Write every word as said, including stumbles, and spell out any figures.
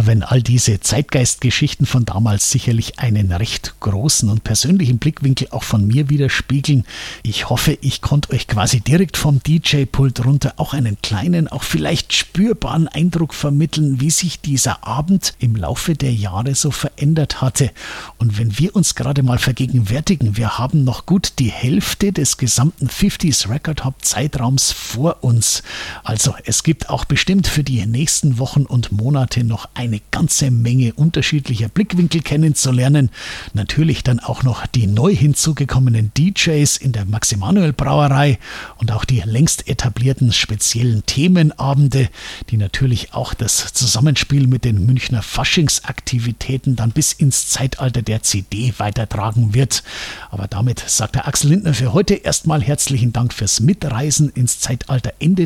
auch wenn all diese Zeitgeistgeschichten von damals sicherlich einen recht großen und persönlichen Blickwinkel auch von mir widerspiegeln. Ich hoffe, ich konnte euch quasi direkt vom D J-Pult runter auch einen kleinen, auch vielleicht spürbaren Eindruck vermitteln, wie sich dieser Abend im Laufe der Jahre so verändert hatte. Und wenn wir uns gerade mal vergegenwärtigen, wir haben noch gut die Hälfte des gesamten fünfziger Record Hop Zeitraums vor uns. Also es gibt auch bestimmt für die nächsten Wochen und Monate noch eine ganze Menge unterschiedlicher Blickwinkel kennenzulernen. Natürlich dann auch noch die neu hinzugekommenen D Js in der Max-Emanuel Brauerei und auch die längst etablierten speziellen Themenabende, die natürlich auch das Zusammenspiel mit den Münchner Faschingsaktivitäten dann bis ins Zeitalter der C D weitertragen wird. Aber damit sagt der Axel Lindner für heute erstmal herzlichen Dank fürs Mitreisen ins Zeitalter Ende